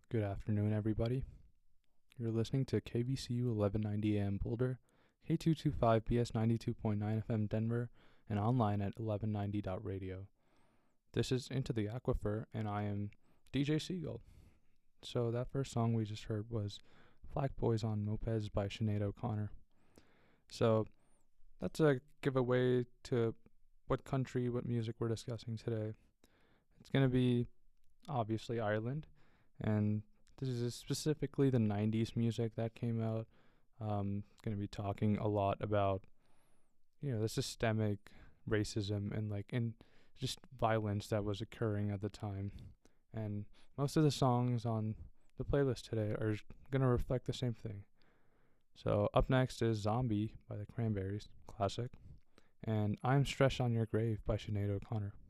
Good afternoon, everybody. You're listening to KVCU 1190 AM Boulder, K225 BS 92.9 FM Denver, and online at 1190.radio. This is Into the Aquifer, and I am DJ Seagull. So that first song we just heard was Black Boys on Mopeds by Sinead O'Connor. So that's a giveaway to what country, what music we're discussing today. It's going to be obviously Ireland, and this is specifically the 90s music that came out. Going to be talking a lot about, the systemic racism and just violence that was occurring at the time. And most of the songs on the playlist today are going to reflect the same thing. So up next is Zombie by the Cranberries, classic, and I'm Stretched on Your Grave by Sinead O'Connor.